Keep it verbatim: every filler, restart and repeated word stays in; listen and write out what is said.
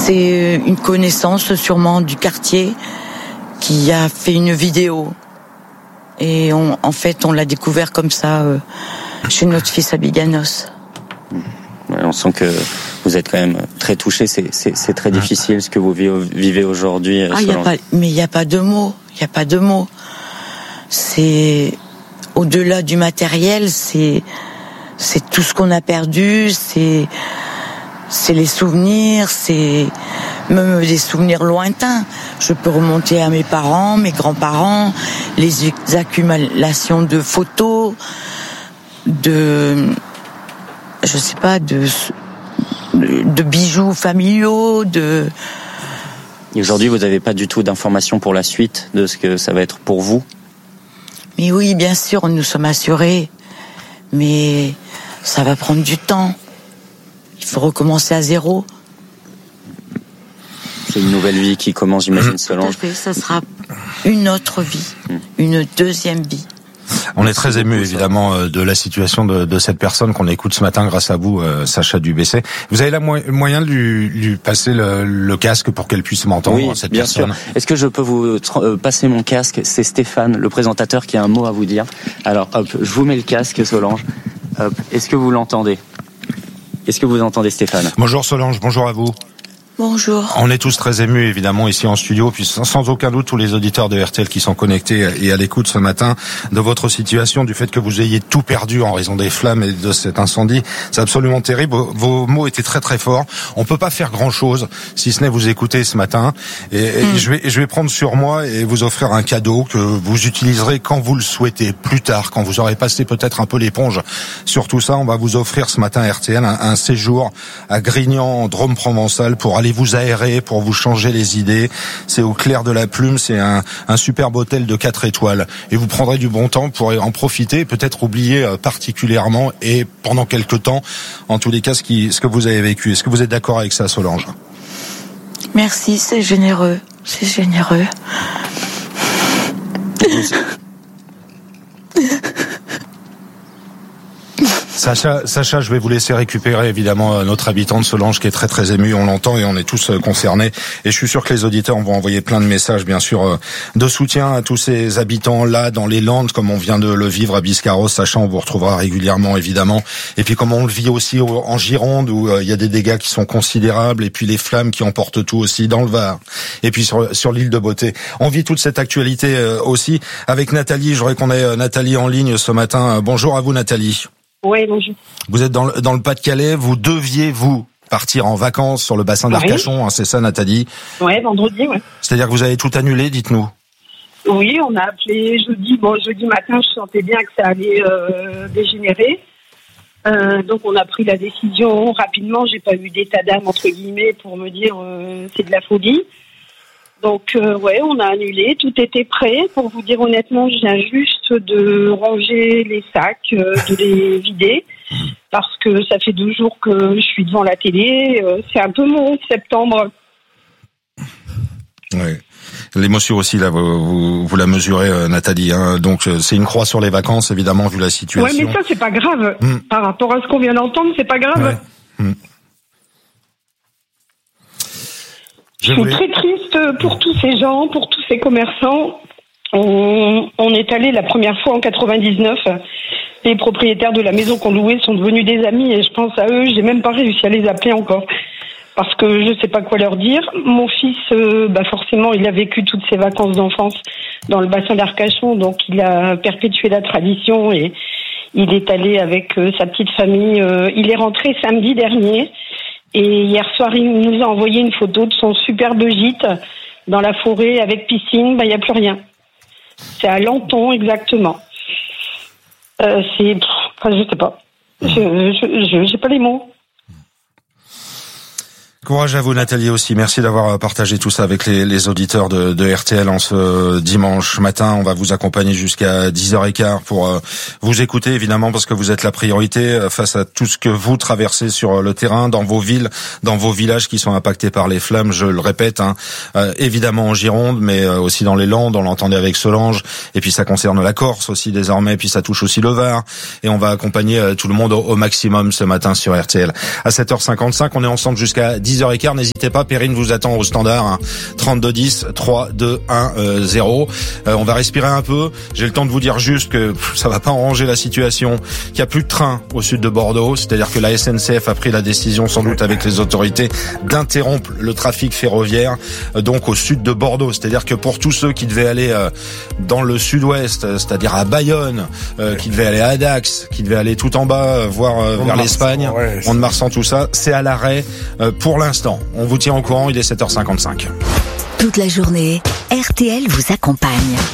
C'est une connaissance sûrement du quartier qui a fait une vidéo. Et on, en fait, on l'a découvert comme ça euh, chez notre fils à Biganos. Ouais, on sent que vous êtes quand même très touché. C'est, c'est, c'est très difficile ce que vous vivez aujourd'hui. Ah, y a pas, mais il n'y a pas de mots. Il n'y a pas de mots. C'est au-delà du matériel. C'est, c'est tout ce qu'on a perdu. C'est, c'est les souvenirs. C'est même des souvenirs lointains. Je peux remonter à mes parents, mes grands-parents, les accumulations de photos, de, je sais pas, de, de, de bijoux familiaux, de. Et aujourd'hui, vous n'avez pas du tout d'informations pour la suite de ce que ça va être pour vous? Mais oui, bien sûr, nous sommes assurés, mais ça va prendre du temps. Il faut recommencer à zéro. C'est une nouvelle vie qui commence, j'imagine, Solange. Tout à fait, ça sera une autre vie, une deuxième vie. On est très ému évidemment de la situation de, de cette personne qu'on écoute ce matin grâce à vous, euh, Sacha Dubessé. Vous avez le mo- moyen de lui, lui passer le, le casque pour qu'elle puisse m'entendre, oui, cette bien personne. sûr. Est-ce que je peux vous tra- euh, passer mon casque? C'est Stéphane, le présentateur, qui a un mot à vous dire. Alors, hop, je vous mets le casque, Solange. Hop, est-ce que vous l'entendez? Est-ce que vous entendez Stéphane? Bonjour Solange, bonjour à vous. Bonjour. On est tous très émus évidemment ici en studio, puis sans, sans aucun doute tous les auditeurs de R T L qui sont connectés et à l'écoute ce matin de votre situation, du fait que vous ayez tout perdu en raison des flammes et de cet incendie. C'est absolument terrible. Vos, vos mots étaient très très forts. On peut pas faire grand chose si ce n'est vous écouter ce matin. Et, et mmh. je vais je vais prendre sur moi et vous offrir un cadeau que vous utiliserez quand vous le souhaitez, plus tard, quand vous aurez passé peut-être un peu l'éponge sur tout ça. On va vous offrir ce matin R T L un, un séjour à Grignan, en Drôme provençal, pour aller vous aérer, pour vous changer les idées. C'est au clair de la plume, c'est un, un superbe hôtel de quatre étoiles. Et vous prendrez du bon temps pour en profiter, peut-être oublier particulièrement et pendant quelques temps, en tous les cas, ce, qui, ce que vous avez vécu. Est-ce que vous êtes d'accord avec ça, Solange? Merci, c'est généreux. C'est généreux. Sacha, Sacha, je vais vous laisser récupérer évidemment notre habitante Solange qui est très très émue, on l'entend et on est tous concernés. Et je suis sûr que les auditeurs vont envoyer plein de messages, bien sûr, de soutien à tous ces habitants là dans les Landes, comme on vient de le vivre à Biscarrosse. Sacha, on vous retrouvera régulièrement évidemment. Et puis comme on le vit aussi en Gironde, où il y a des dégâts qui sont considérables, et puis les flammes qui emportent tout aussi dans le Var. Et puis sur, sur l'île de Beauté, on vit toute cette actualité aussi avec Nathalie. Je voudrais qu'on ait Nathalie en ligne ce matin. Bonjour à vous, Nathalie. Oui, bonjour. Vous êtes dans le, dans le Pas-de-Calais, vous deviez, vous, partir en vacances sur le bassin d'Arcachon, oui. hein, c'est ça, Nathalie? Oui, vendredi, oui. C'est-à-dire que vous avez tout annulé, dites-nous? Oui, on a appelé jeudi. Bon, jeudi matin, je sentais bien que ça allait euh, dégénérer. Euh, donc, on a pris la décision rapidement. J'ai pas eu d'état d'âme, entre guillemets, pour me dire euh, c'est de la folie. Donc, euh, ouais, on a annulé. Tout était prêt. Pour vous dire honnêtement, je viens juste de ranger les sacs, euh, de les vider, parce que ça fait deux jours que je suis devant la télé. Euh, c'est un peu mon septembre. Oui. L'émotion aussi, là, vous, vous, vous la mesurez, euh, Nathalie. Hein. Donc, euh, c'est une croix sur les vacances, évidemment, vu la situation. Ouais, mais ça, c'est pas grave. Mmh. Par rapport à ce qu'on vient d'entendre, c'est pas grave. Ouais. Mmh. Je, Je suis voulais... très triste pour tous ces gens, pour tous ces commerçants. On, on est allé la première fois en quatre-vingt-dix-neuf. Les propriétaires de la maison qu'on louait sont devenus des amis et je pense à eux. J'ai même pas réussi à les appeler encore parce que je sais pas quoi leur dire. Mon fils, euh, bah forcément, il a vécu toutes ses vacances d'enfance dans le bassin d'Arcachon, donc il a perpétué la tradition et il est allé avec euh, sa petite famille. Euh, il est rentré samedi dernier. Et hier soir, il nous a envoyé une photo de son superbe gîte dans la forêt avec piscine. Ben, il n'y a plus rien. C'est à Lanton, exactement. Euh, c'est... Enfin, je sais pas. Je, je, je, j'ai pas les mots. Courage à vous, Nathalie, aussi. Merci d'avoir partagé tout ça avec les, les auditeurs de, de R T L en ce dimanche matin. On va vous accompagner jusqu'à dix heures quinze pour euh, vous écouter, évidemment, parce que vous êtes la priorité face à tout ce que vous traversez sur le terrain, dans vos villes, dans vos villages qui sont impactés par les flammes. Je le répète, hein, euh, évidemment en Gironde, mais euh, aussi dans les Landes, on l'entendait avec Solange. Et puis ça concerne la Corse aussi désormais, puis ça touche aussi le Var. Et on va accompagner euh, tout le monde au, au maximum ce matin sur R T L. À sept heures cinquante-cinq, on est ensemble jusqu'à dix dix heures quinze. N'hésitez pas, Perrine vous attend au standard, hein. trente-deux dix, trois deux un zéro. Euh, on va respirer un peu. J'ai le temps de vous dire juste que pff, ça va pas arranger la situation, qu'il y a plus de train au sud de Bordeaux, c'est-à-dire que la S N C F a pris la décision, sans doute avec les autorités, d'interrompre le trafic ferroviaire, euh, donc au sud de Bordeaux. C'est-à-dire que pour tous ceux qui devaient aller euh, dans le sud-ouest, euh, c'est-à-dire à Bayonne, euh, qui devaient aller à Dax, qui devaient aller tout en bas, euh, voir euh, vers l'Espagne, ouais, en Marsan, tout ça, c'est à l'arrêt euh, pour l'instant. On vous tient au courant, il est sept heures cinquante-cinq. Toute la journée, R T L vous accompagne.